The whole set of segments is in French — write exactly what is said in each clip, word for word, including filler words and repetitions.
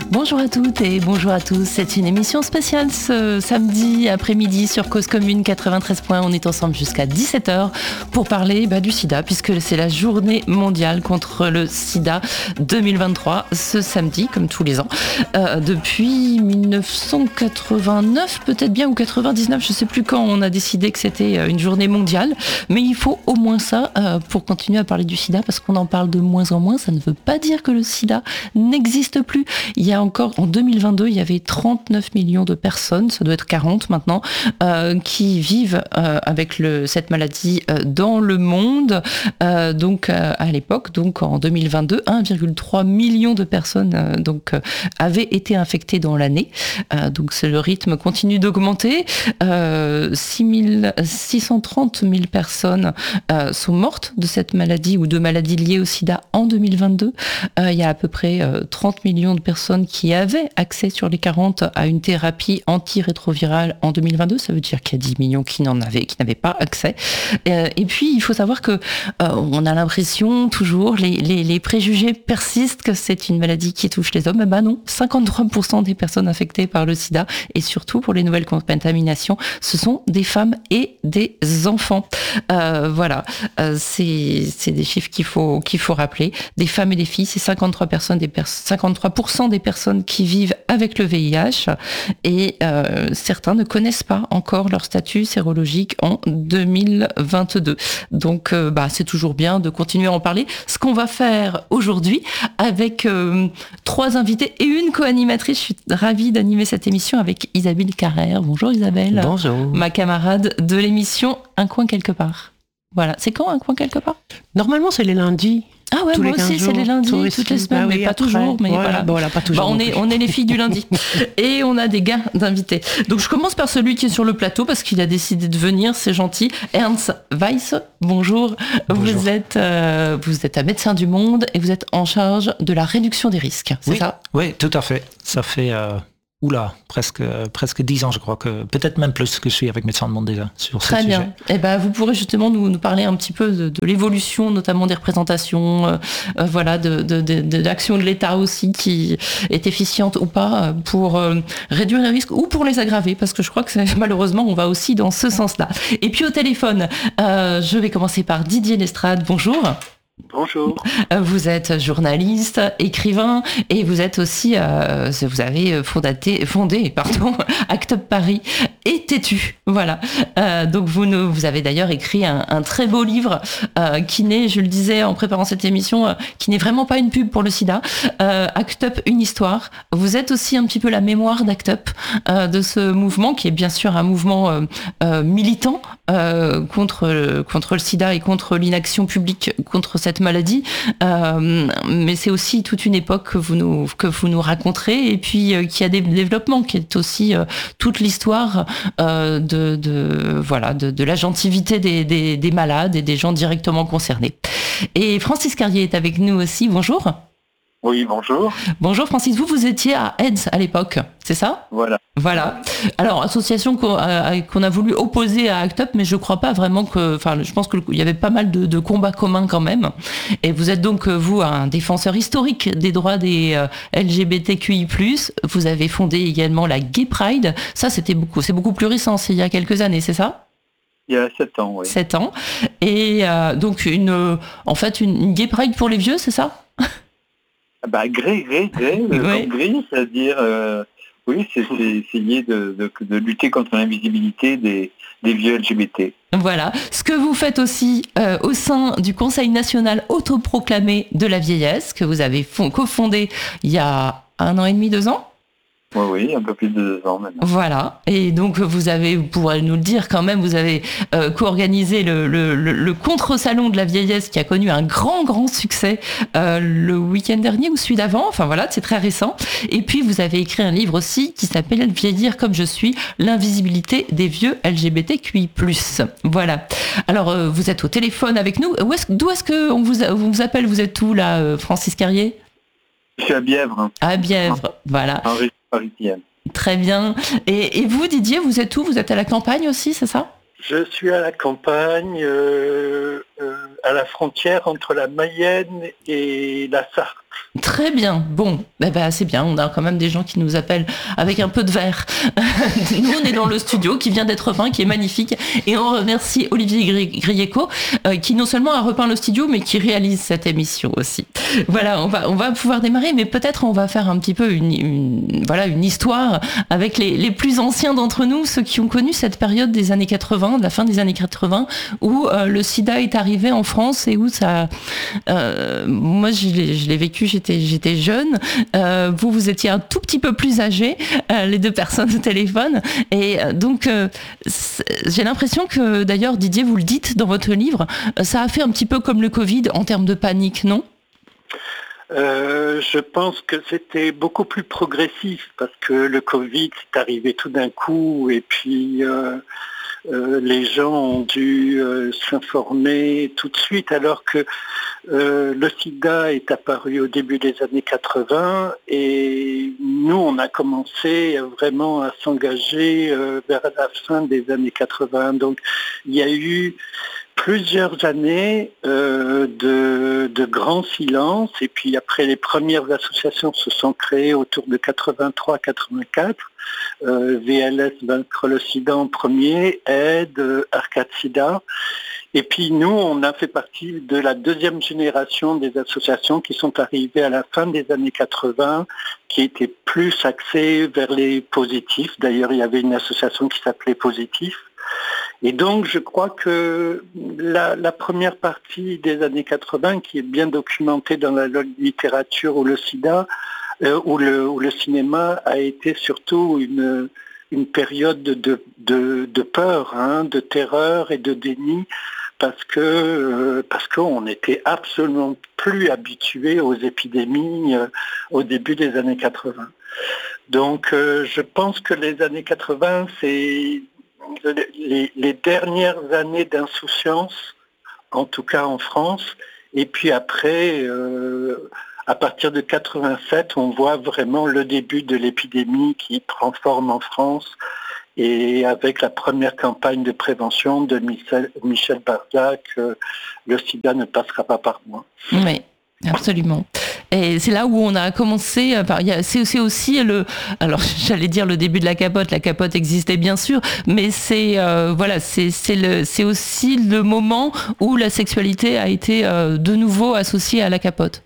Bonjour à toutes et bonjour à tous. C'est une émission spéciale ce samedi après-midi sur Cause Commune quatre-vingt-treize points. On est ensemble jusqu'à dix-sept heures pour parler bah, du sida, puisque c'est la journée mondiale contre le sida deux mille vingt-trois, ce samedi, comme tous les ans. Euh, depuis dix-neuf cent quatre-vingt-neuf, peut-être bien, ou quatre-vingt-dix-neuf, je ne sais plus quand on a décidé que c'était une journée mondiale. Mais il faut au moins ça euh, pour continuer à parler du sida, parce qu'on en parle de moins en moins. Ça ne veut pas dire que le sida n'existe plus. Il y a encore, en deux mille vingt-deux, il y avait trente-neuf millions de personnes, ça doit être quarante maintenant, euh, qui vivent euh, avec le, cette maladie euh, dans le monde. Euh, donc euh, à l'époque, donc en deux mille vingt-deux, un virgule trois million de personnes euh, donc euh, avaient été infectées dans l'année. Euh, donc c'est, le rythme continue d'augmenter. Euh, six cent trente mille personnes euh, sont mortes de cette maladie ou de maladies liées au sida en deux mille vingt-deux. Euh, il y a à peu près euh, trente millions de personnes qui avaient accès sur les quarante à une thérapie antirétrovirale en deux mille vingt-deux. Ça veut dire qu'il y a dix millions qui n'en avaient, qui n'avaient pas accès. Euh, et puis, il faut savoir que euh, on a l'impression toujours, les, les, les préjugés persistent que c'est une maladie qui touche les hommes. Eh ben non, cinquante-trois pour cent des personnes infectées par le sida, et surtout pour les nouvelles contaminations, ce sont des femmes et des enfants. Euh, voilà, euh, c'est, c'est des chiffres qu'il faut, qu'il faut rappeler. Des femmes et des filles, c'est cinquante-trois personnes des pers- cinquante-trois pour cent des personnes qui vivent avec le V I H, et euh, certains ne connaissent pas encore leur statut sérologique en deux mille vingt-deux. Donc euh, bah, c'est toujours bien de continuer à en parler. Ce qu'on va faire aujourd'hui avec euh, trois invités et une co-animatrice. Je suis ravie d'animer cette émission avec Isabelle Carrère. Bonjour Isabelle. Bonjour. Ma camarade de l'émission Un coin quelque part. Voilà. C'est quand Un coin quelque part ? Normalement, c'est les lundis. Ah ouais, tous moi les aussi, jours, c'est les lundis, tous les toutes les six, semaines, bah mais oui, pas après, toujours. Mais voilà, voilà. bon, voilà, pas toujours Bah, on, non est, plus. on est les filles du lundi. Et on a des gars d'invités. Donc je commence par celui qui est sur le plateau parce qu'il a décidé de venir, c'est gentil. Ernst Weiss, bonjour. Bonjour. Vous êtes, euh, vous êtes un médecin du monde et vous êtes en charge de la réduction des risques, c'est oui, ça ? Oui, tout à fait. Ça fait... Euh... Oula, presque, presque dix ans, je crois, que peut-être même plus que je suis avec Médecins du Monde déjà sur ce Très sujet. bien. Eh ben, vous pourrez justement nous, nous parler un petit peu de, de l'évolution, notamment des représentations, euh, euh, voilà, de, de, de, de l'action de l'État aussi qui est efficiente ou pas pour euh, réduire les risques ou pour les aggraver, parce que je crois que c'est, malheureusement on va aussi dans ce sens-là. Et puis au téléphone, euh, je vais commencer par Didier Lestrade. Bonjour. Bonjour. Vous êtes journaliste, écrivain, et vous êtes aussi, euh, vous avez fondé, fondé pardon, Act Up Paris et Têtu. Voilà. Euh, donc vous, nous, vous avez d'ailleurs écrit un, un très beau livre euh, qui n'est, je le disais en préparant cette émission, euh, qui n'est vraiment pas une pub pour le sida. Euh, Act Up, une histoire. Vous êtes aussi un petit peu la mémoire d'Act Up, euh, de ce mouvement qui est bien sûr un mouvement euh, euh, militant euh, contre, contre le sida et contre l'inaction publique contre cette maladie, euh, mais c'est aussi toute une époque que vous nous, que vous nous raconterez, et puis euh, qui a des développements, qui est aussi euh, toute l'histoire euh, de, de, voilà, de, de l'agentivité des, des, des malades et des gens directement concernés. Et Francis Carrier est avec nous aussi, bonjour. Oui, bonjour. Bonjour Francis, vous, vous étiez à AIDS à l'époque, c'est ça ? Voilà. Voilà. Alors, association qu'on a, qu'on a voulu opposer à Act Up, mais je crois pas vraiment que... Enfin, je pense qu'il y avait pas mal de, de combats communs quand même. Et vous êtes donc, vous, un défenseur historique des droits des euh, L G B T Q I plus. Vous avez fondé également la Gay Pride. Ça, c'était beaucoup, c'est beaucoup plus récent, c'est il y a quelques années, c'est ça ? Il y a sept ans, oui. Sept ans. Et euh, donc, une, euh, en fait, une, une Gay Pride pour les vieux, c'est ça ? Bah, gré, gré, gré, Oui. comme gris, c'est-à-dire, euh, oui, c'est, c'est essayer de, de, de lutter contre l'invisibilité des, des vieux L G B T. Voilà, ce que vous faites aussi euh, au sein du Conseil national autoproclamé de la vieillesse, que vous avez fond- cofondé il y a un an et demi, deux ans. Oui, oui, un peu plus de deux ans maintenant. Voilà, et donc vous avez, vous pourrez nous le dire quand même, vous avez euh, co-organisé le, le, le, le contre-salon de la vieillesse qui a connu un grand, grand succès euh, le week-end dernier ou celui d'avant, enfin voilà, c'est très récent. Et puis vous avez écrit un livre aussi qui s'appelle « Vieillir comme je suis, l'invisibilité des vieux L G B T Q I plus ». Voilà. Alors euh, vous êtes au téléphone avec nous. Où est-ce, d'où est-ce qu'on vous, on vous appelle ? Vous êtes où là, euh, Francis Carrier ? Je suis à Bièvre. Hein. À Bièvre, voilà. En région parisienne. Très bien. Et, et vous, Didier, vous êtes où ? Vous êtes à la campagne aussi, c'est ça ? Je suis à la campagne, euh, euh, à la frontière entre la Mayenne et la Sarthe. Très bien. Bon, eh ben, c'est bien. On a quand même des gens qui nous appellent avec un peu de verre. Nous, on est dans le studio qui vient d'être peint, qui est magnifique. Et on remercie Olivier Gri- Grieco, euh, qui non seulement a repeint le studio, mais qui réalise cette émission aussi. Voilà, on va, on va pouvoir démarrer, mais peut-être on va faire un petit peu une, une, voilà, une histoire avec les, les plus anciens d'entre nous, ceux qui ont connu cette période des années quatre-vingts, de la fin des années quatre-vingts, où euh, le sida est arrivé en France et où ça... Euh, moi, je l'ai, je l'ai vécu, j'étais J'étais jeune, euh, vous vous étiez un tout petit peu plus âgés, euh, les deux personnes au téléphone, et euh, donc euh, j'ai l'impression que d'ailleurs Didier, vous le dites dans votre livre, ça a fait un petit peu comme le Covid en termes de panique, non ? Euh, je pense que c'était beaucoup plus progressif parce que le Covid c'est arrivé tout d'un coup et puis euh, euh, les gens ont dû euh, s'informer tout de suite alors que euh, le sida est apparu au début des années quatre-vingts et nous on a commencé vraiment à s'engager euh, vers la fin des années quatre-vingts. Donc il y a eu plusieurs années euh, de, de grand silence et puis après les premières associations se sont créées autour de quatre-vingt-trois quatre-vingt-quatre, euh, V L S Vaincre le Sida en premier, Aide, Arcade Sida. Et puis nous, on a fait partie de la deuxième génération des associations qui sont arrivées à la fin des années quatre-vingts, qui étaient plus axées vers les positifs. D'ailleurs, il y avait une association qui s'appelait Positif. Et donc, je crois que la, la première partie des années quatre-vingts, qui est bien documentée dans la littérature ou le sida, euh, ou, le, ou le cinéma, a été surtout une, une période de, de, de peur, hein, de terreur et de déni, parce que euh, parce qu'on n'était absolument plus habitué aux épidémies euh, au début des années quatre-vingts. Donc, euh, je pense que les années quatre-vingts, c'est Les, les dernières années d'insouciance, en tout cas en France, et puis après, euh, à partir de quatre-vingt-sept, on voit vraiment le début de l'épidémie qui prend forme en France, et avec la première campagne de prévention de Michel, Michel Barjac, euh, le sida ne passera pas par moi. Oui. Absolument. Et c'est là où on a commencé, enfin, il y a, c'est, c'est aussi le, alors j'allais dire le début de la capote, la capote existait bien sûr, mais c'est, euh, voilà, c'est, c'est, le, c'est aussi le moment où la sexualité a été euh, de nouveau associée à la capote.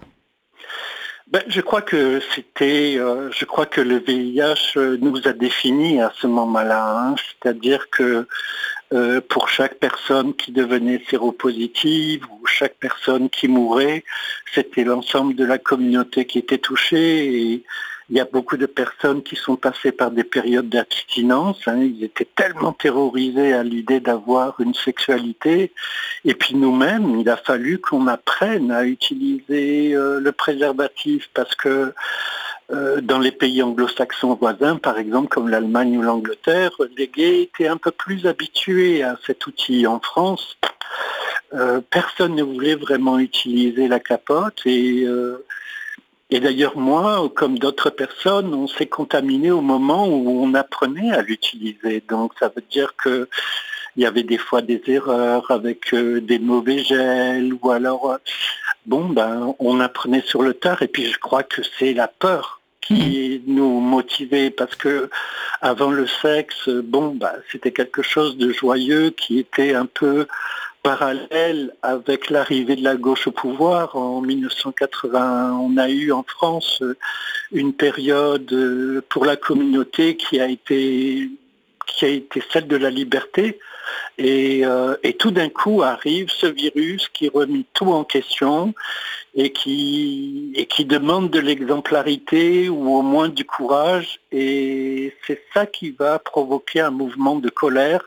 Ben, je crois que c'était, euh, je crois que le V I H nous a définis à ce moment-là, hein, c'est-à-dire que Euh, pour chaque personne qui devenait séropositive ou chaque personne qui mourait, c'était l'ensemble de la communauté qui était touchée. Et il y a beaucoup de personnes qui sont passées par des périodes d'abstinence. Hein, ils étaient tellement terrorisés à l'idée d'avoir une sexualité. Et puis nous-mêmes, il a fallu qu'on apprenne à utiliser euh, le préservatif parce que Euh, dans les pays anglo-saxons voisins, par exemple, comme l'Allemagne ou l'Angleterre, les gays étaient un peu plus habitués à cet outil. En France, euh, personne ne voulait vraiment utiliser la capote et, euh, et d'ailleurs moi, comme d'autres personnes, on s'est contaminé au moment où on apprenait à l'utiliser. Donc ça veut dire que il y avait des fois des erreurs avec euh, des mauvais gels ou alors, euh, bon, ben, on apprenait sur le tard et puis je crois que c'est la peur qui nous motivait parce que avant le sexe, bon, bah, c'était quelque chose de joyeux qui était un peu parallèle avec l'arrivée de la gauche au pouvoir. En dix-neuf cent quatre-vingts, on a eu en France une période pour la communauté qui a été, qui a été celle de la liberté. Et, euh, et tout d'un coup arrive ce virus qui remet tout en question et qui, et qui demande de l'exemplarité ou au moins du courage. Et c'est ça qui va provoquer un mouvement de colère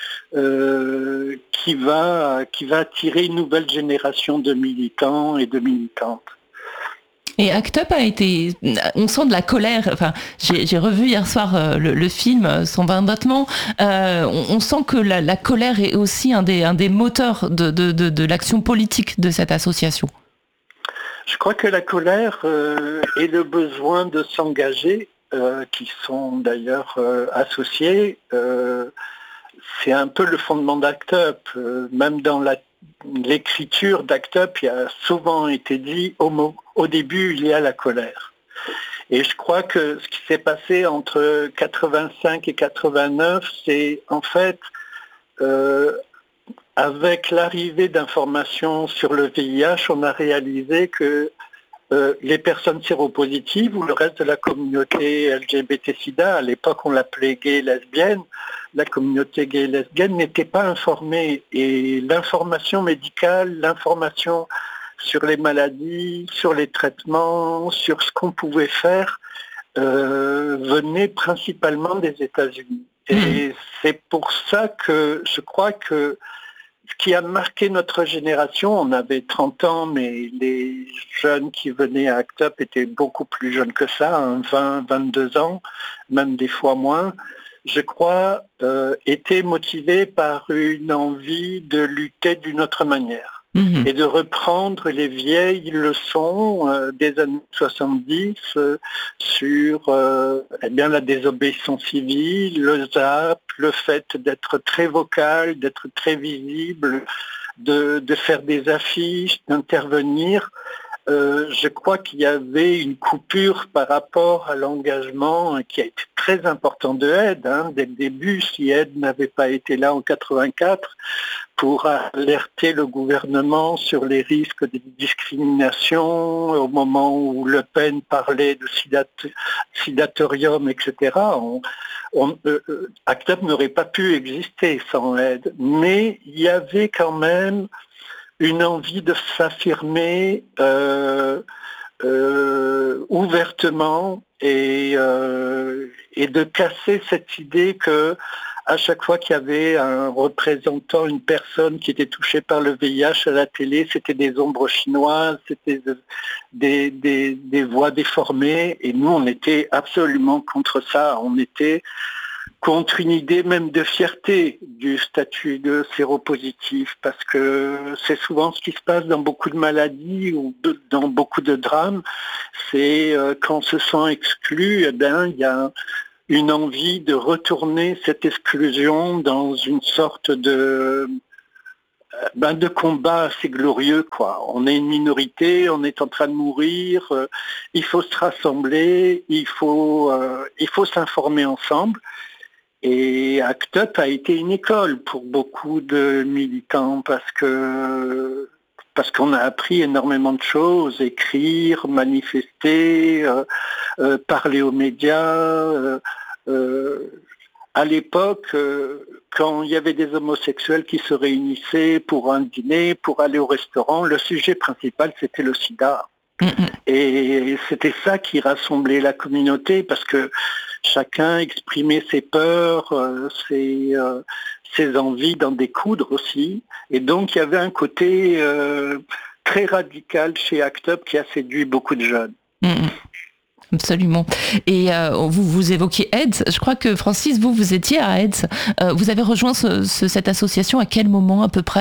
euh, qui va, qui va attirer une nouvelle génération de militants et de militantes. Et Act Up a été, on sent de la colère. Enfin, j'ai, j'ai revu hier soir euh, le, le film Son vingt battements. Euh, on, on sent que la, la colère est aussi un des, un des moteurs de, de, de, de l'action politique de cette association. Je crois que la colère euh, et le besoin de s'engager, euh, qui sont d'ailleurs euh, associés, euh, c'est un peu le fondement d'Act Up. Euh, même dans la l'écriture d'Act Up, il a souvent été dit au, mot, au début, il y a la colère. Et je crois que ce qui s'est passé entre quatre-vingt-cinq et quatre-vingt-neuf, c'est en fait, euh, avec l'arrivée d'informations sur le V I H, on a réalisé que euh, les personnes séropositives ou le reste de la communauté L G B T SIDA, à l'époque on l'appelait gay et lesbienne, la communauté gay et lesbienne n'était pas informée. Et l'information médicale, l'information sur les maladies, sur les traitements, sur ce qu'on pouvait faire, euh, venait principalement des États-Unis. Et c'est pour ça que je crois que ce qui a marqué notre génération, on avait trente ans, mais les jeunes qui venaient à Act Up étaient beaucoup plus jeunes que ça, hein, vingt, vingt-deux ans, même des fois moins, je crois, euh, étaient motivés par une envie de lutter d'une autre manière. Mmh. Et de reprendre les vieilles leçons euh, des années soixante-dix euh, sur euh, eh bien, la désobéissance civile, le Z A P, le fait d'être très vocal, d'être très visible, de, de faire des affiches, d'intervenir. Euh, je crois qu'il y avait une coupure par rapport à l'engagement qui a été très important de Ed, hein, dès le début. Si Ed n'avait pas été là en quatre-vingt-quatre pour alerter le gouvernement sur les risques de discrimination au moment où Le Pen parlait de sidat- sidatorium, et cetera, on, on, euh, Act Up n'aurait pas pu exister sans Ed. Mais il y avait quand même une envie de s'affirmer euh, euh, ouvertement et, euh, et de casser cette idée que à chaque fois qu'il y avait un représentant, une personne qui était touchée par le V I H à la télé, c'était des ombres chinoises, c'était des, des, des voix déformées, et nous on était absolument contre ça. On était contre une idée même de fierté du statut de séropositif, parce que c'est souvent ce qui se passe dans beaucoup de maladies ou de, dans beaucoup de drames, c'est euh, quand on se sent exclu, eh bien, il y a une envie de retourner cette exclusion dans une sorte de, ben, de combat assez glorieux, quoi. On est une minorité, on est en train de mourir, euh, il faut se rassembler, il faut, euh, il faut s'informer ensemble. Et Act Up a été une école pour beaucoup de militants parce que parce qu'on a appris énormément de choses, écrire, manifester, euh, euh, parler aux médias. Euh, euh, à l'époque, euh, quand il y avait des homosexuels qui se réunissaient pour un dîner, pour aller au restaurant, le sujet principal c'était le sida. Mm-hmm. Et c'était ça qui rassemblait la communauté parce que chacun exprimait ses peurs, euh, ses, euh, ses envies d'en découdre aussi. Et donc il y avait un côté euh, très radical chez Act Up qui a séduit beaucoup de jeunes. Mmh. Absolument. Et euh, vous, vous évoquiez A I D S. Je crois que Francis, vous, vous étiez à A I D S. Euh, vous avez rejoint ce, ce, cette association à quel moment à peu près ?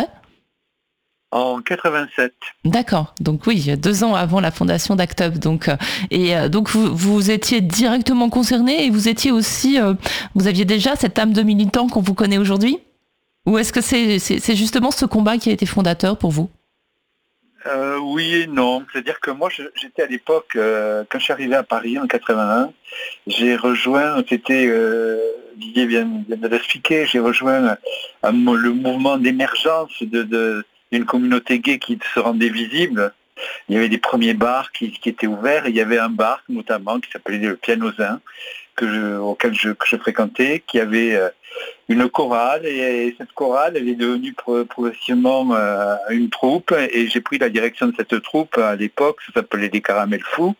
En quatre-vingt-sept. D'accord. Donc oui, deux ans avant la fondation d'Act Up. Donc, et euh, donc vous, vous étiez directement concerné et vous étiez aussi, euh, vous aviez déjà cette âme de militant qu'on vous connaît aujourd'hui ? Ou est-ce que c'est, c'est, c'est justement ce combat qui a été fondateur pour vous ? Euh, oui et non. C'est-à-dire que moi, je, j'étais à l'époque, euh, quand je suis arrivé à Paris en quatre-vingt-un, j'ai rejoint, c'était, euh, Didier vient, vient de l'expliquer, j'ai rejoint un, le mouvement d'émergence de, de, d'une communauté gay qui se rendait visible. Il y avait des premiers bars qui, qui étaient ouverts, et il y avait un bar notamment qui s'appelait le Pianosin, que je, auquel je, que je fréquentais, qui avait euh, une chorale, et, et cette chorale, elle est devenue pro, progressivement euh, une troupe, et j'ai pris la direction de cette troupe à l'époque, ça s'appelait les Caramels Fous.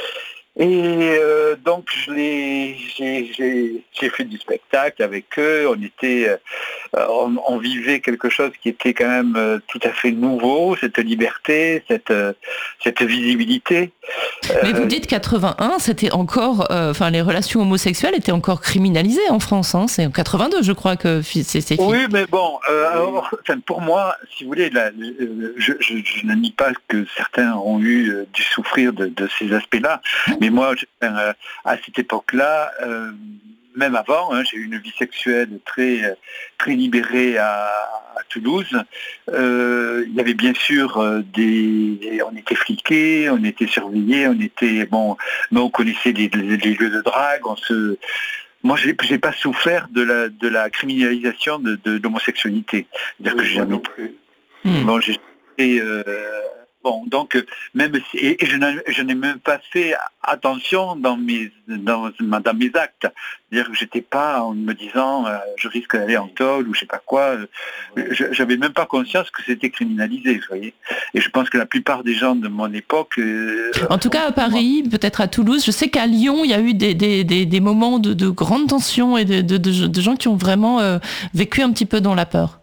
Et euh, donc je l'ai, j'ai, j'ai, j'ai fait du spectacle avec eux, on était, euh, on, on vivait quelque chose qui était quand même euh, tout à fait nouveau, cette liberté, cette, euh, cette visibilité. Mais vous dites quatre-vingt-un, c'était encore, enfin euh, les relations homosexuelles étaient encore criminalisées en France, hein, c'est en quatre-vingt-deux je crois que c'est, c'est fini. Oui, mais bon, euh, alors, enfin, pour moi, si vous voulez, là, je, je, je ne nie pas que certains ont eu euh, dû souffrir de, de ces aspects-là. Mais moi, euh, à cette époque-là, euh, même avant, hein, j'ai eu une vie sexuelle très, très libérée à, à Toulouse, euh, il y avait bien sûr euh, des... On était fliqués, on était surveillés, on était... Bon, mais on connaissait les, les, les lieux de drague, on se... Moi, j'ai, j'ai pas souffert de la, de la criminalisation de, de, de l'homosexualité. C'est-à-dire oui, que j'ai jamais... non plus. Mmh. Bon, j'ai... Et, euh, Bon, donc, même si, et je, n'ai, je n'ai même pas fait attention dans mes, dans, dans mes actes. C'est-à-dire que j'étais pas en me disant euh, je risque d'aller en tôle ou je sais pas quoi. Je, j'avais même pas conscience que c'était criminalisé, vous voyez. Et je pense que la plupart des gens de mon époque... Euh, en tout cas, à Paris, peut-être à Toulouse, je sais qu'à Lyon, il y a eu des, des, des, des moments de, de grande tension et de, de, de, de gens qui ont vraiment euh, vécu un petit peu dans la peur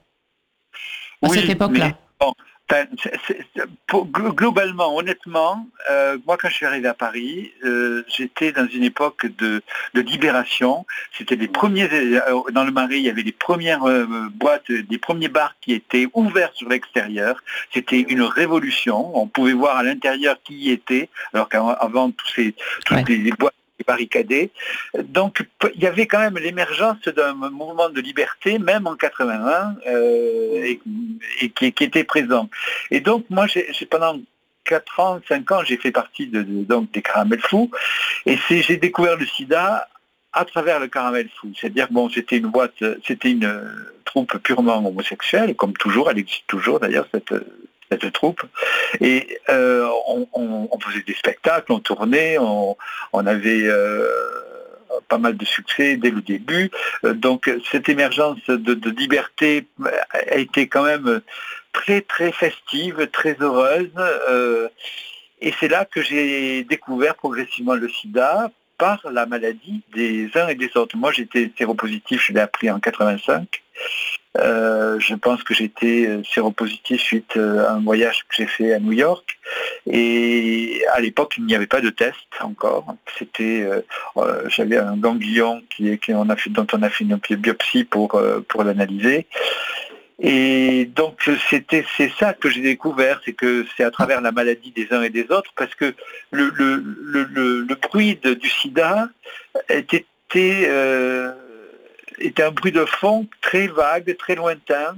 à oui, cette époque-là. Mais, bon, C'est, c'est, pour, globalement, honnêtement, euh, moi quand je suis arrivé à Paris, euh, j'étais dans une époque de, de libération. C'était les premiers, euh, dans le Marais, il y avait les premières euh, boîtes, des premiers bars qui étaient ouverts sur l'extérieur. C'était une révolution. On pouvait voir à l'intérieur qui y était, alors qu'avant tous ces, toutes ouais. les, les boîtes barricadés. Donc il y avait quand même l'émergence d'un mouvement de liberté, même en quatre-vingt-un, euh, et, et qui, qui était présent. Et donc moi, j'ai, j'ai pendant quatre ans, cinq ans, j'ai fait partie de, de, donc, des Caramels Fous, et c'est, j'ai découvert le sida à travers le Caramel Fou. C'est-à-dire, bon, c'était une boîte, c'était une euh, troupe purement homosexuelle, comme toujours, elle existe toujours d'ailleurs, cette cette troupe, et euh, on, on, on faisait des spectacles, on tournait, on, on avait euh, pas mal de succès dès le début, euh, donc cette émergence de, de liberté a été quand même très très festive, très heureuse, euh, et c'est là que j'ai découvert progressivement le sida par la maladie des uns et des autres. Moi j'étais séropositif, je l'ai appris en quatre-vingt-cinq. Euh, je pense que j'étais séropositif suite à un voyage que j'ai fait à New York, et à l'époque il n'y avait pas de test encore. C'était, euh, j'avais un ganglion qui, qui on a fait, dont on a fait une biopsie pour euh, pour l'analyser. Et donc c'était c'est ça que j'ai découvert, c'est que c'est à travers la maladie des uns et des autres, parce que le le le, le, le bruit de, du sida était, était euh, était un bruit de fond très vague, très lointain,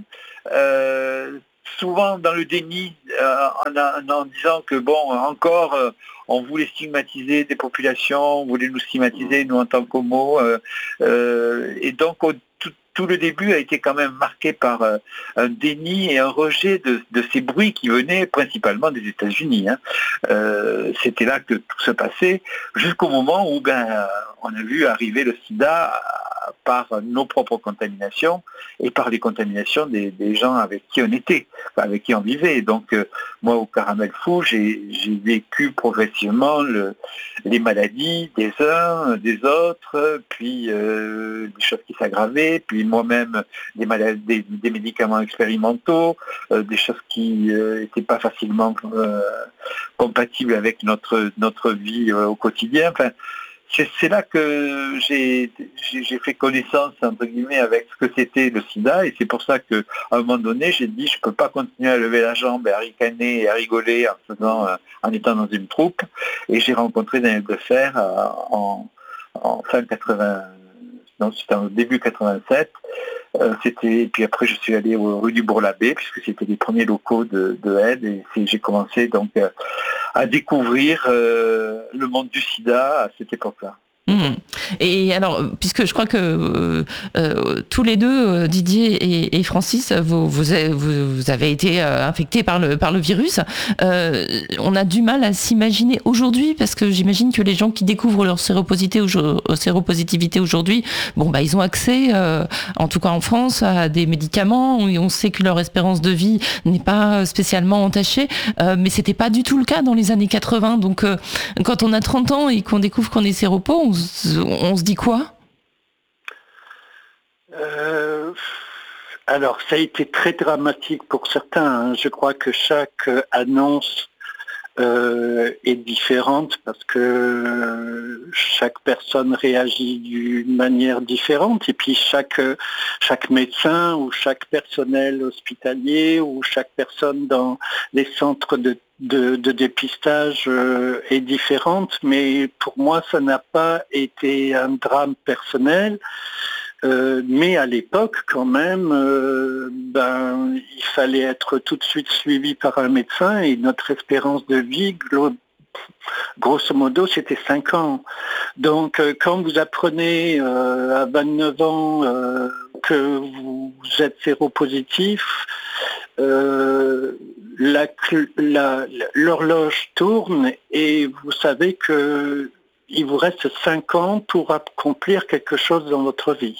euh, souvent dans le déni, euh, en, en, en disant que bon, encore, euh, on voulait stigmatiser des populations, on voulait nous stigmatiser, nous en tant qu'homos, euh, euh, et donc au, tout, tout le début a été quand même marqué par euh, un déni et un rejet de, de ces bruits qui venaient principalement des États-Unis. Hein. Euh, c'était là que tout se passait, jusqu'au moment où ben, on a vu arriver le sida par nos propres contaminations et par les contaminations des, des gens avec qui on était, avec qui on vivait. Donc euh, moi au Caramel Fou, j'ai, j'ai vécu progressivement le, les maladies des uns, des autres, puis euh, des choses qui s'aggravaient, puis moi-même des, maladies, des, des médicaments expérimentaux, euh, des choses qui n'étaient euh, pas facilement euh, compatibles avec notre, notre vie euh, au quotidien. Enfin, C'est, c'est là que j'ai, j'ai, j'ai fait connaissance, entre guillemets, avec ce que c'était le sida, et c'est pour ça qu'à un moment donné, j'ai dit, je ne peux pas continuer à lever la jambe et à ricaner et à rigoler en, faisant, euh, en étant dans une troupe, et j'ai rencontré Daniel Defer euh, en, en fin quatre-vingts, non, c'était en début quatre-vingt-sept, euh, c'était, et puis après je suis allé au rue du Bourg-l'Abbé, puisque c'était les premiers locaux de, de aide, et c'est, j'ai commencé donc euh, à découvrir euh, le monde du sida à cette époque-là. Mmh. Et alors, puisque je crois que euh, euh, tous les deux, euh, Didier et, et Francis, vous, vous, avez, vous avez été euh, infectés par le, par le virus, euh, on a du mal à s'imaginer aujourd'hui, parce que j'imagine que les gens qui découvrent leur séropositivité, séropositivité aujourd'hui, bon, bah, ils ont accès, euh, en tout cas en France, à des médicaments, et on sait que leur espérance de vie n'est pas spécialement entachée, euh, mais c'était pas du tout le cas dans les années quatre-vingts. Donc, euh, quand on a trente ans et qu'on découvre qu'on est séropo, on on se dit quoi ? euh, Alors, ça a été très dramatique pour certains. Hein. Je crois que chaque annonce euh, est différente parce que chaque personne réagit d'une manière différente. Et puis chaque, chaque médecin ou chaque personnel hospitalier ou chaque personne dans les centres de De, de dépistage euh, est différente, mais pour moi ça n'a pas été un drame personnel. Euh, mais à l'époque, quand même, euh, ben, il fallait être tout de suite suivi par un médecin et notre espérance de vie, glo- grosso modo, c'était cinq ans. Donc, euh, quand vous apprenez euh, à vingt-neuf ans euh, que vous êtes séropositif, euh, la, la, l'horloge tourne et vous savez que il vous reste cinq ans pour accomplir quelque chose dans votre vie.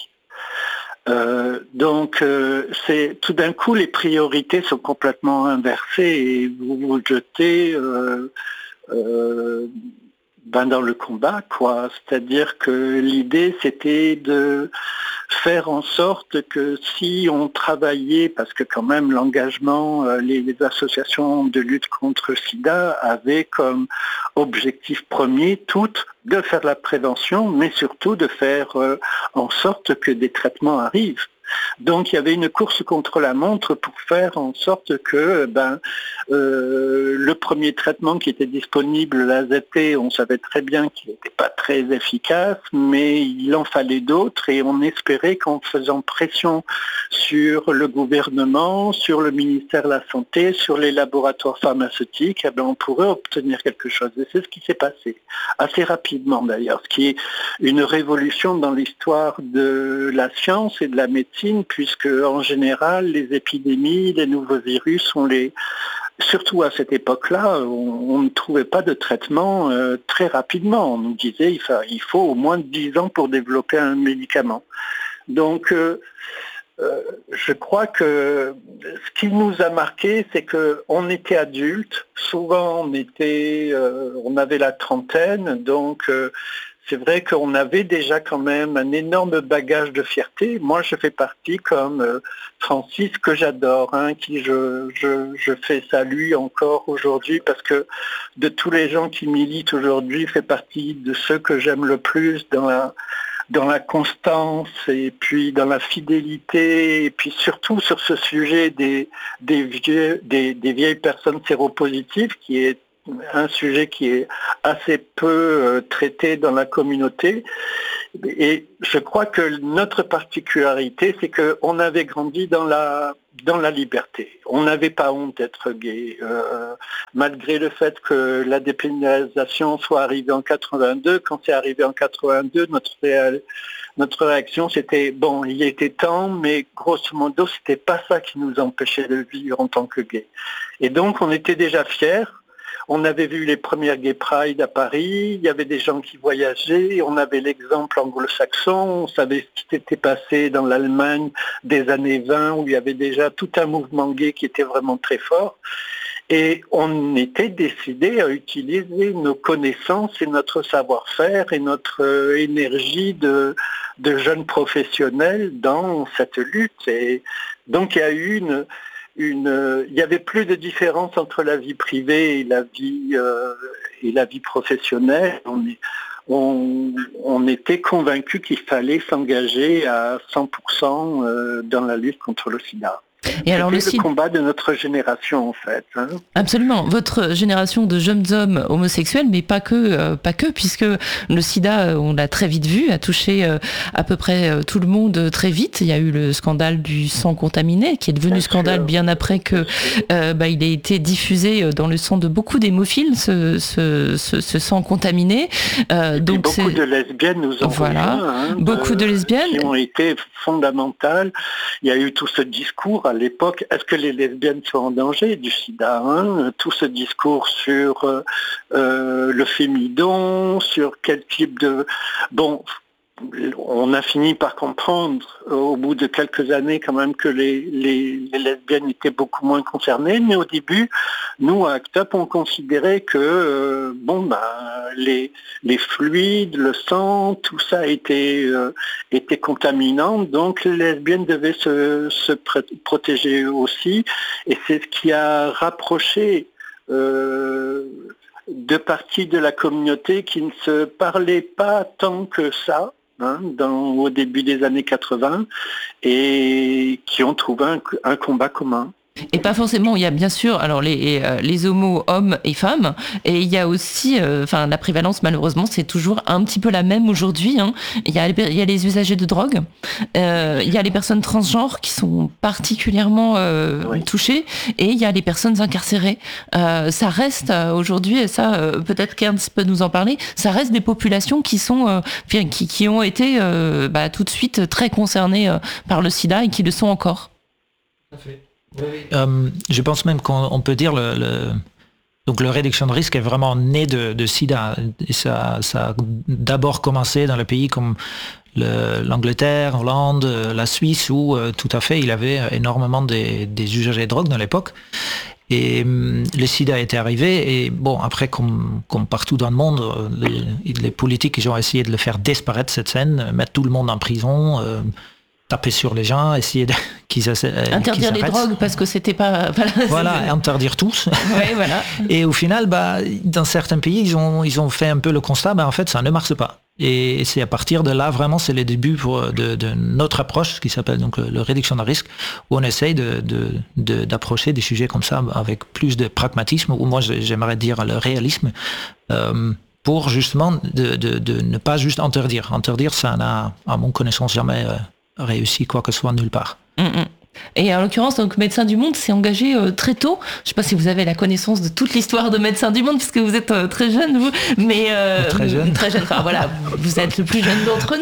Euh, donc, euh, c'est tout d'un coup, les priorités sont complètement inversées et vous vous jetez euh, euh, ben dans le combat, quoi. C'est-à-dire que l'idée, c'était de faire en sorte que si on travaillait, parce que quand même l'engagement, euh, les, les associations de lutte contre le sida avaient comme objectif premier, toutes, de faire la prévention, mais surtout de faire euh, en sorte que des traitements arrivent. Donc il y avait une course contre la montre pour faire en sorte que ben, euh, le premier traitement qui était disponible, l'A Z T, on savait très bien qu'il n'était pas très efficace, mais il en fallait d'autres et on espérait qu'en faisant pression sur le gouvernement, sur le ministère de la Santé, sur les laboratoires pharmaceutiques, eh ben, on pourrait obtenir quelque chose. Et c'est ce qui s'est passé, assez rapidement d'ailleurs, ce qui est une révolution dans l'histoire de la science et de la médecine, puisque en général, les épidémies, les nouveaux virus, on les... surtout à cette époque-là, on, on ne trouvait pas de traitement euh, très rapidement. On nous disait il faut, il faut au moins dix ans pour développer un médicament. Donc, euh, euh, je crois que ce qui nous a marqué, c'est qu'on était adultes. Souvent, on était, euh, on avait la trentaine, donc... Euh, c'est vrai qu'on avait déjà quand même un énorme bagage de fierté. Moi, je fais partie comme euh, Francis, que j'adore, hein, qui je, je, je fais saluer encore aujourd'hui, parce que de tous les gens qui militent aujourd'hui, fait partie de ceux que j'aime le plus dans la, dans la constance et puis dans la fidélité, et puis surtout sur ce sujet des, des, vieux, des, des vieilles personnes séropositives, qui est un sujet qui est assez peu euh, traité dans la communauté. Et je crois que notre particularité, c'est qu'on avait grandi dans la, dans la liberté. On n'avait pas honte d'être gay. Euh, malgré le fait que la dépénalisation soit arrivée en quatre-vingt-deux, quand c'est arrivé en quatre-vingt-deux, notre, réa- notre réaction c'était, bon, il était temps, mais grosso modo, c'était pas ça qui nous empêchait de vivre en tant que gay. Et donc, on était déjà fiers. On avait vu les premières Gay Pride à Paris, il y avait des gens qui voyageaient, on avait l'exemple anglo-saxon, on savait ce qui s'était passé dans l'Allemagne des années vingt, où il y avait déjà tout un mouvement gay qui était vraiment très fort. Et on était décidé à utiliser nos connaissances et notre savoir-faire et notre euh, énergie de, de jeunes professionnels dans cette lutte. Et donc il y a eu une... Une, il n'y avait plus de différence entre la vie privée et la vie, euh, et la vie professionnelle. On, est, on, on était convaincus qu'il fallait s'engager à cent pour cent euh, dans la lutte contre le sida. Et alors, C'était le, le sida... combat de notre génération, en fait. Hein. Absolument. Votre génération de jeunes hommes homosexuels, mais pas que, euh, pas que, puisque le sida, on l'a très vite vu, a touché euh, à peu près euh, tout le monde euh, très vite. Il y a eu le scandale du sang contaminé, qui est devenu bien scandale sûr. bien après que euh, bah, il ait été diffusé dans le sang de beaucoup d'hémophiles, ce, ce, ce, ce sang contaminé. Euh, donc beaucoup c'est... de lesbiennes nous ont voilà. rejoint, hein, beaucoup de, de lesbiennes qui ont été fondamentales. Il y a eu tout ce discours à l'époque, est-ce que les lesbiennes sont en danger du sida, hein, tout ce discours sur euh, euh, le fémidon, sur quel type de... Bon, on a fini par comprendre euh, au bout de quelques années quand même que les, les, les lesbiennes étaient beaucoup moins concernées, mais au début, nous à ACT UP, on considérait que euh, bon, bah, les, les fluides, le sang, tout ça était, euh, était contaminant, donc les lesbiennes devaient se, se pr- protéger aussi, et c'est ce qui a rapproché euh, deux parties de la communauté qui ne se parlaient pas tant que ça, Hein, dans, au début des années quatre-vingts, et qui ont trouvé un, un combat commun. Et pas forcément, il y a bien sûr alors les, les homos, hommes et femmes, et il y a aussi, enfin euh, la prévalence malheureusement c'est toujours un petit peu la même aujourd'hui. Hein. Il, y a, il y a les usagers de drogue, euh, il y a les personnes transgenres qui sont particulièrement euh, oui. touchées, et il y a les personnes incarcérées. Euh, ça reste euh, aujourd'hui, et ça euh, peut-être qu'Ernst peut nous en parler, ça reste des populations qui sont, euh, qui, qui ont été euh, bah, tout de suite très concernées euh, par le sida et qui le sont encore. Tout à fait. Oui, oui. Euh, je pense même qu'on peut dire le, le donc le réduction de risque est vraiment né de, de sida. Et ça, ça a d'abord commencé dans les pays comme le, l'Angleterre, Hollande, la Suisse, où euh, tout à fait il y avait énormément des, des usagers de drogue dans l'époque. Et euh, le sida était arrivé, et bon, après, comme, comme partout dans le monde, les, les politiques ils ont essayé de le faire disparaître, cette scène, mettre tout le monde en prison, euh, taper sur les gens, essayer de, qu'ils essaient, interdire qu'ils les drogues parce que c'était pas voilà, voilà interdire tous. Ouais, voilà. Et au final, bah, dans certains pays, ils ont ils ont fait un peu le constat, bah, en fait, ça ne marche pas. Et c'est à partir de là, vraiment, c'est le début pour, de, de notre approche qui s'appelle donc le, le réduction de risque, où on essaye de, de, de, d'approcher des sujets comme ça avec plus de pragmatisme, ou moi j'aimerais dire le réalisme, euh, pour justement de, de, de ne pas juste interdire. Interdire, ça n'a, à mon connaissance, jamais euh, réussi quoi que ce soit nulle part. Mm-hmm. Et en l'occurrence, donc Médecins du Monde s'est engagé euh, très tôt. Je ne sais pas si vous avez la connaissance de toute l'histoire de Médecins du Monde, puisque vous êtes euh, très jeune, vous. Mais euh, très jeune. Très jeune. Enfin voilà, vous êtes le plus jeune d'entre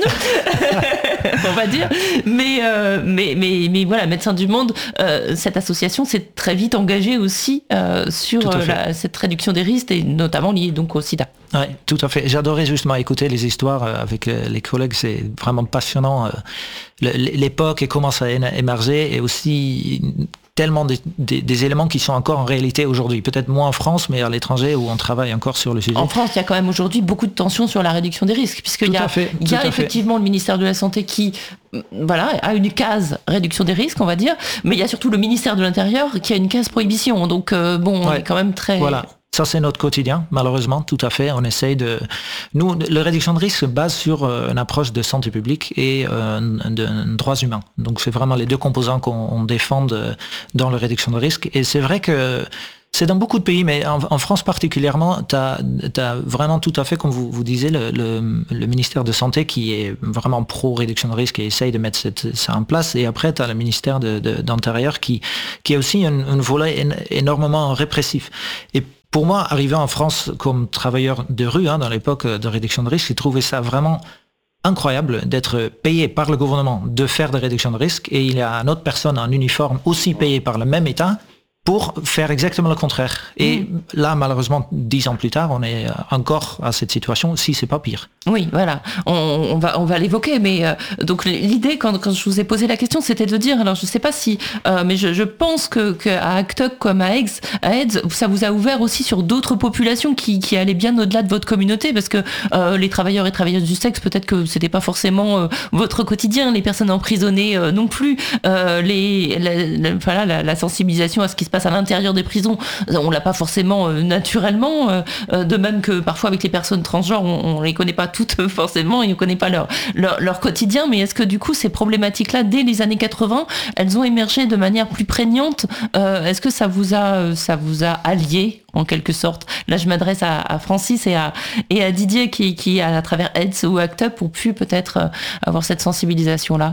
nous, on va dire. Mais euh, mais mais mais voilà, Médecins du Monde, euh, cette association s'est très vite engagée aussi euh, sur euh, la, cette réduction des risques, et notamment liée donc au SIDA. Oui, tout à fait. J'adorais justement écouter les histoires avec les collègues, c'est vraiment passionnant. L'époque et comment ça a émergé, et aussi tellement des, des, des éléments qui sont encore en réalité aujourd'hui. Peut-être moins en France, mais à l'étranger où on travaille encore sur le sujet. En France, il y a quand même aujourd'hui beaucoup de tensions sur la réduction des risques, puisqu'il y a, fait, il y a effectivement fait. le ministère de la Santé qui voilà, a une case réduction des risques, on va dire, mais il y a surtout le ministère de l'Intérieur qui a une case prohibition. Donc euh, bon, ouais. on est quand même très... Voilà. Ça, c'est notre quotidien, malheureusement, tout à fait. On essaye de... Nous, la réduction de risque se base sur une approche de santé publique et euh, de, de droits humains. Donc, c'est vraiment les deux composants qu'on défend dans la réduction de risque. Et c'est vrai que c'est dans beaucoup de pays, mais en, en France particulièrement, tu as vraiment tout à fait, comme vous, vous disiez, le, le, le ministère de Santé qui est vraiment pro-réduction de risque et essaye de mettre cette, ça en place. Et après, tu as le ministère de, de, d'Intérieur qui, qui est aussi un, un volet énormément répressif. Et pour moi, arrivé en France comme travailleur de rue, hein, dans l'époque de réduction de risque, j'ai trouvé ça vraiment incroyable d'être payé par le gouvernement de faire des réductions de risque, et il y a une autre personne en uniforme aussi payée par le même État pour faire exactement le contraire. Et mmh. là, malheureusement, dix ans plus tard, on est encore à cette situation, si c'est pas pire. Oui, voilà, on, on va on va l'évoquer, mais euh, donc l'idée quand, quand je vous ai posé la question, c'était de dire, alors je sais pas si, euh, mais je, je pense que qu'à Actuc comme à Aids, à Aids, ça vous a ouvert aussi sur d'autres populations qui qui allaient bien au-delà de votre communauté, parce que euh, les travailleurs et travailleuses du sexe, peut-être que c'était pas forcément euh, votre quotidien, les personnes emprisonnées euh, non plus, euh, les la, la, voilà, la, la sensibilisation à ce qui se passe à l'intérieur des prisons, on l'a pas forcément euh, naturellement, euh, de même que parfois avec les personnes transgenres, on, on les connaît pas toutes forcément, et on ne connaît pas leur, leur, leur quotidien, mais est-ce que du coup ces problématiques-là, dès les années quatre-vingts, elles ont émergé de manière plus prégnante? euh, Est-ce que ça vous a, ça vous a allié en quelque sorte? Là, je m'adresse à, à Francis et à, et à Didier qui, qui, à travers Aids ou Actup, ont pu peut-être euh, avoir cette sensibilisation-là.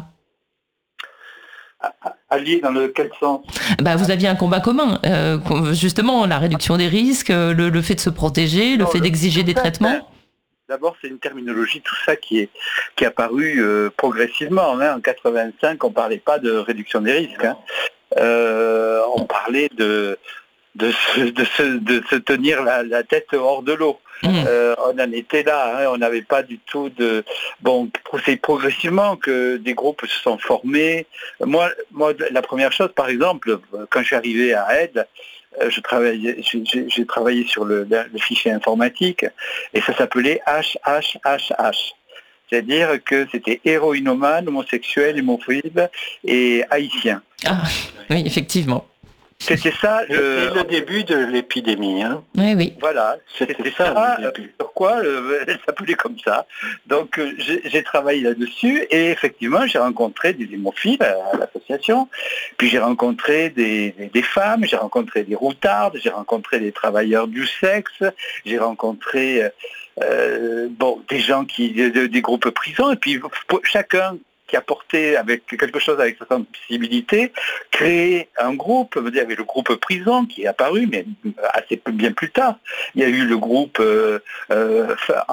Allié dans le quel sens? Bah, vous aviez un combat commun, euh, justement, la réduction des risques, le, le fait de se protéger, le non, fait d'exiger des traitements. D'abord, c'est une terminologie, tout ça qui est qui est apparu euh, progressivement. Hein. En quatre-vingt-cinq, on ne parlait pas de réduction des risques. Hein. Euh, on parlait de de se, de se, de se tenir la, la tête hors de l'eau. Mmh. Euh, on en était là, hein. On n'avait pas du tout de... Bon, c'est progressivement que des groupes se sont formés. Moi, moi, la première chose, par exemple, quand je suis arrivé à Aids, je travaillais, j'ai, j'ai travaillé sur le, le fichier informatique, et ça s'appelait H H H H. C'est-à-dire que c'était héroïnomane, homosexuel, hémophobe et haïtien. Ah, oui, effectivement. C'était ça le, le début de l'épidémie. Hein. Oui, oui. Voilà, c'était, c'était ça, ça le début. Pourquoi euh, elle s'appelait comme ça. Donc euh, j'ai, j'ai travaillé là-dessus et effectivement j'ai rencontré des hémophiles à, à l'association, puis j'ai rencontré des, des, des femmes, j'ai rencontré des routardes, j'ai rencontré des travailleurs du sexe, j'ai rencontré euh, bon, des gens qui de, des groupes prisons, et puis chacun qui apportait avec quelque chose avec sa sensibilité, créer un groupe. Il y avait le groupe prison qui est apparu, mais assez bien plus tard. Il y a eu le groupe euh, euh,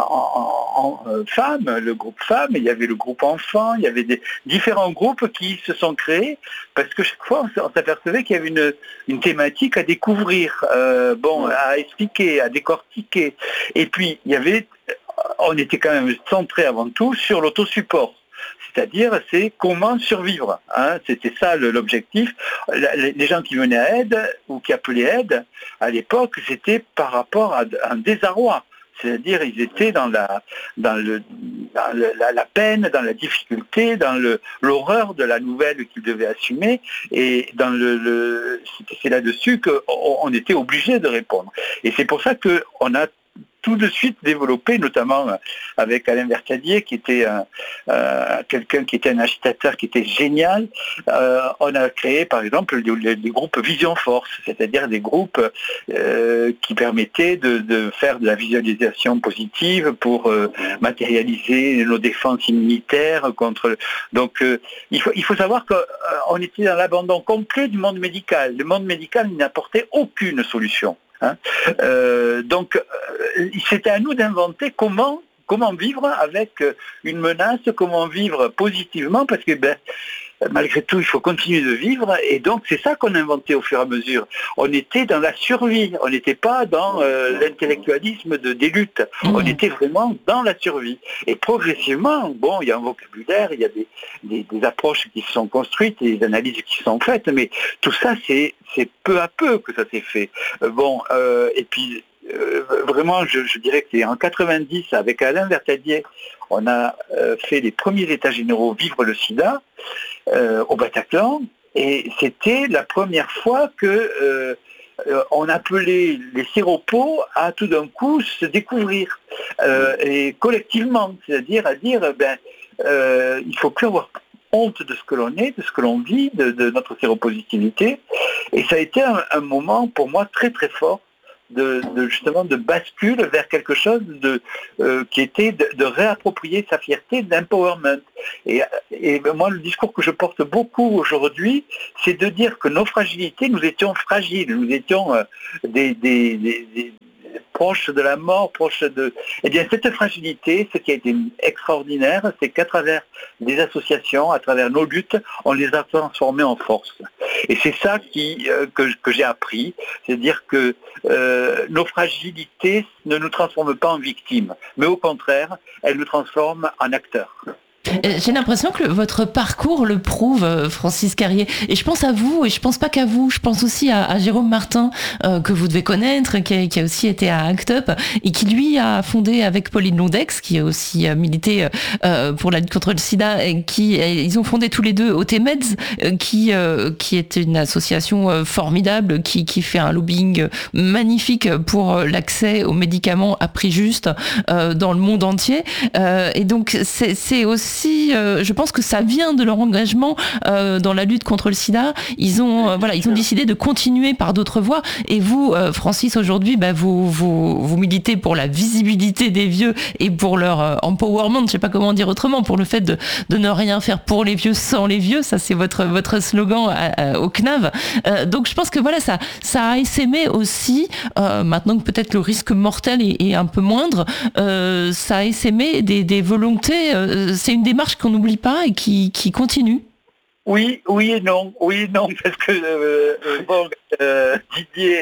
en, en, en, femmes, le groupe femmes, il y avait le groupe enfants, il y avait des différents groupes qui se sont créés parce que chaque fois on s'apercevait qu'il y avait une, une thématique à découvrir, euh, bon, à expliquer, à décortiquer. Et puis il y avait, on était quand même centré avant tout sur l'autosupport. C'est-à-dire, c'est comment survivre. Hein. C'était ça le, l'objectif. Les gens qui venaient à aide ou qui appelaient aide, à l'époque, c'était par rapport à un désarroi. C'est-à-dire, ils étaient dans la, dans le, dans le, la, la peine, dans la difficulté, dans le, l'horreur de la nouvelle qu'ils devaient assumer. Et dans le, le, c'est là-dessus qu'on on était obligé de répondre. Et c'est pour ça qu'on a tout de suite développé, notamment avec Alain Vertadier, qui était un, euh, quelqu'un qui était un agitateur qui était génial. Euh, on a créé, par exemple, des, des groupes Vision Force, c'est-à-dire des groupes euh, qui permettaient de, de faire de la visualisation positive pour euh, matérialiser nos défenses immunitaires contre. Donc, euh, il faut il faut savoir qu'on était dans l'abandon complet du monde médical. Le monde médical n'apportait aucune solution. Hein. Euh, donc, euh, c'était à nous d'inventer comment, comment vivre avec une menace, comment vivre positivement, parce que ben, malgré tout, il faut continuer de vivre, et donc c'est ça qu'on a inventé au fur et à mesure. On était dans la survie, on n'était pas dans euh, l'intellectualisme de, des luttes, mmh. on était vraiment dans la survie. Et progressivement, bon, il y a un vocabulaire, il y a des, des, des approches qui se sont construites, des analyses qui sont faites, mais tout ça, c'est, c'est peu à peu que ça s'est fait. Euh, bon, euh, et puis, Euh, vraiment, je, je dirais que c'est en quatre-vingt-dix, avec Alain Vertadier, on a euh, fait les premiers états généraux Vivre le sida euh, au Bataclan, et c'était la première fois que euh, euh, on appelait les séropos à tout d'un coup se découvrir, euh, et collectivement, c'est-à-dire à dire, ben, euh, il ne faut plus avoir honte de ce que l'on est, de ce que l'on vit, de, de notre séropositivité, et ça a été un, un moment pour moi très très fort, De, de justement de bascule vers quelque chose de, euh, qui était de, de réapproprier sa fierté, d'empowerment. Et, et moi, le discours que je porte beaucoup aujourd'hui, c'est de dire que nos fragilités, nous étions fragiles, nous étions euh, des, des, des, des proches de la mort, proches de... Eh bien, cette fragilité, ce qui a été extraordinaire, c'est qu'à travers des associations, à travers nos luttes, on les a transformées en force. Et c'est ça qui, euh, que, que j'ai appris, c'est-à-dire que euh, nos fragilités ne nous transforment pas en victimes, mais au contraire, elles nous transforment en acteurs. J'ai l'impression que votre parcours le prouve, Francis Carrier. Et je pense à vous, et je pense pas qu'à vous, je pense aussi à, à Jérôme Martin, euh, que vous devez connaître, qui a, qui a aussi été à ACT UP, et qui lui a fondé avec Pauline Londex, qui a aussi milité euh, pour la lutte contre le sida, et qui, et ils ont fondé tous les deux O T Meds, euh, qui, euh, qui est une association euh, formidable, qui, qui fait un lobbying magnifique pour l'accès aux médicaments à prix juste euh, dans le monde entier. Euh, et donc, c'est, c'est aussi Si, euh, je pense que ça vient de leur engagement euh, dans la lutte contre le sida. Ils ont, euh, voilà, ils ont décidé de continuer par d'autres voies. Et vous, euh, Francis, aujourd'hui, bah, vous, vous, vous militez pour la visibilité des vieux et pour leur euh, empowerment, je ne sais pas comment dire autrement, pour le fait de, de ne rien faire pour les vieux sans les vieux. Ça, c'est votre, votre slogan à, à, au C N A V. Euh, donc, je pense que voilà, ça, ça a essaimé aussi, euh, maintenant que peut-être le risque mortel est, est un peu moindre, euh, ça a essaimé des, des volontés. Euh, c'est une démarche qu'on n'oublie pas et qui, qui continue. Oui, oui et non, oui et non, parce que euh, bon, euh, Didier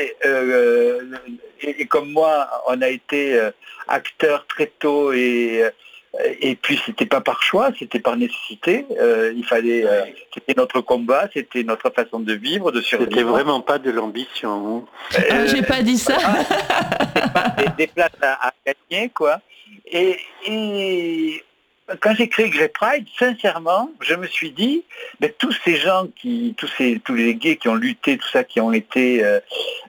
euh, et, et comme moi, on a été euh, acteurs très tôt et et puis c'était pas par choix, c'était par nécessité. Euh, il fallait, euh, c'était notre combat, c'était notre façon de vivre, de survivre. C'était vraiment pas de l'ambition. Hein. Euh, ah, j'ai pas dit ça. C'était pas des, des places à, à gagner, quoi. Et, et quand j'ai créé Grey Pride, sincèrement, je me suis dit, ben, tous ces gens qui, tous ces, tous les gays qui ont lutté, tout ça, qui ont été euh,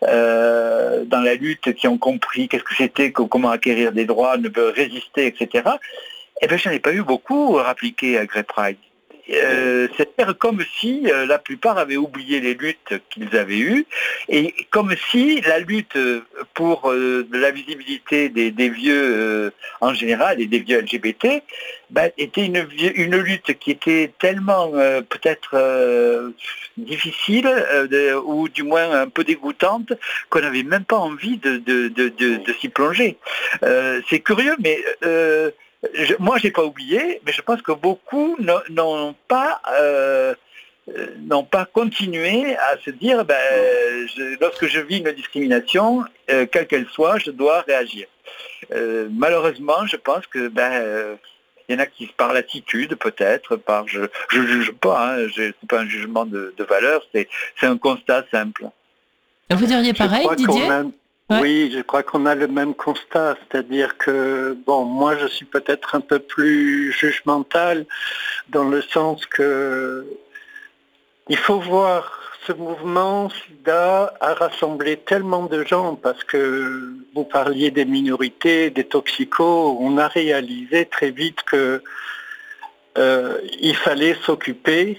euh, dans la lutte, qui ont compris qu'est-ce que c'était, comment acquérir des droits, ne peut résister, et cetera. Eh bien, j'en ai pas eu beaucoup appliqué à Grey Pride. Euh, c'est-à-dire comme si euh, la plupart avaient oublié les luttes qu'ils avaient eues, et comme si la lutte pour euh, la visibilité des, des vieux euh, en général et des vieux L G B T ben, était une, une lutte qui était tellement euh, peut-être euh, difficile euh, de, ou du moins un peu dégoûtante qu'on n'avait même pas envie de, de, de, de, de s'y plonger. Euh, c'est curieux, mais euh, Je, moi, je n'ai pas oublié, mais je pense que beaucoup n'ont pas, euh, n'ont pas continué à se dire, ben, je, lorsque je vis une discrimination, euh, quelle qu'elle soit, je dois réagir. Euh, malheureusement, je pense que ben, euh, il y en a qui, par l'attitude peut-être, par je ne juge pas, hein, ce n'est pas un jugement de, de valeur, c'est un constat simple. Vous diriez pareil, Didier ? Ouais. Oui, je crois qu'on a le même constat, c'est-à-dire que, bon, moi je suis peut-être un peu plus jugemental dans le sens que il faut voir ce mouvement SIDA a rassemblé tellement de gens parce que vous parliez des minorités, des toxicos, on a réalisé très vite que euh, il fallait s'occuper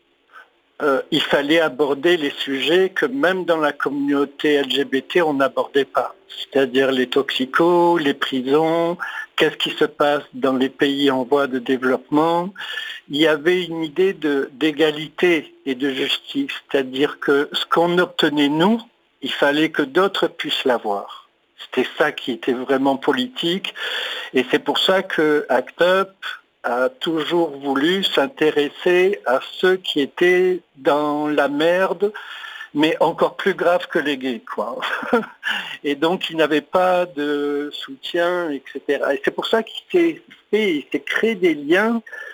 Euh, il fallait aborder les sujets que même dans la communauté L G B T, on n'abordait pas. C'est-à-dire les toxicos, les prisons, qu'est-ce qui se passe dans les pays en voie de développement. Il y avait une idée de, d'égalité et de justice. C'est-à-dire que ce qu'on obtenait nous, il fallait que d'autres puissent l'avoir. C'était ça qui était vraiment politique. Et c'est pour ça que ACT UP a toujours voulu s'intéresser à ceux qui étaient dans la merde, mais encore plus grave que les gays, quoi. Et donc, il n'avait pas de soutien, et cetera. Et c'est pour ça qu'il s'est fait, il s'est créé des liens.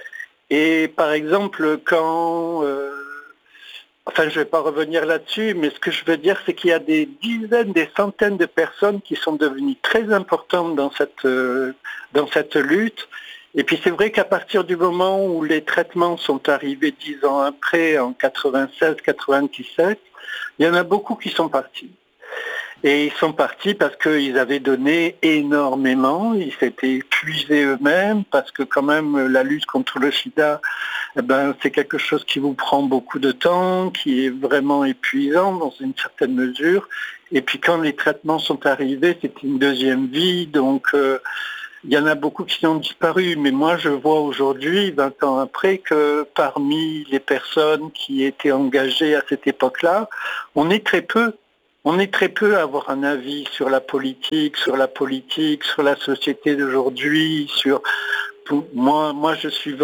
Et par exemple, quand... Euh, enfin, je ne vais pas revenir là-dessus, mais ce que je veux dire, c'est qu'il y a des dizaines, des centaines de personnes qui sont devenues très importantes dans cette, euh, dans cette lutte. Et puis c'est vrai qu'à partir du moment où les traitements sont arrivés dix ans après, en quatre-vingt-seize quatre-vingt-dix-sept, il y en a beaucoup qui sont partis. Et ils sont partis parce qu'ils avaient donné énormément, ils s'étaient épuisés eux-mêmes, parce que quand même la lutte contre le sida, eh ben, c'est quelque chose qui vous prend beaucoup de temps, qui est vraiment épuisant dans une certaine mesure. Et puis quand les traitements sont arrivés, c'était une deuxième vie, donc... Euh, Il y en a beaucoup qui ont disparu, mais moi je vois aujourd'hui, vingt ans après, que parmi les personnes qui étaient engagées à cette époque-là, on est très peu. On est très peu à avoir un avis sur la politique, sur la politique, sur la société d'aujourd'hui, sur... Moi, moi je suis